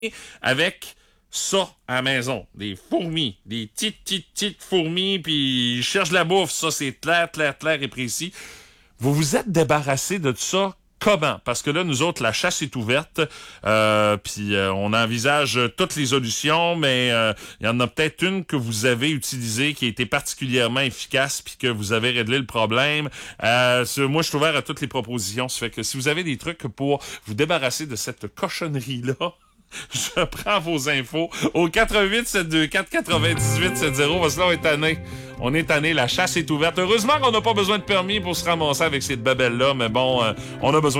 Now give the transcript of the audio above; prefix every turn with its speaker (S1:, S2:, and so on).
S1: avec ça à la maison. Des fourmis. Des petites fourmis, puis ils cherchent de la bouffe. Ça, c'est clair et précis. Vous vous êtes débarrassé de tout ça comment? Parce que là, nous autres, la chasse est ouverte, puis on envisage toutes les solutions, mais il y en a peut-être une que vous avez utilisée qui a été particulièrement efficace, puis que vous avez réglé le problème. Moi, je suis ouvert à toutes les propositions. Ça fait que si vous avez des trucs pour vous débarrasser de cette cochonnerie-là, je prends vos infos au 88-724-9870 parce que là, on est tanné. On est tanné, la chasse est ouverte. Heureusement qu'on n'a pas besoin de permis pour se ramasser avec cette babelle-là, mais bon, on a besoin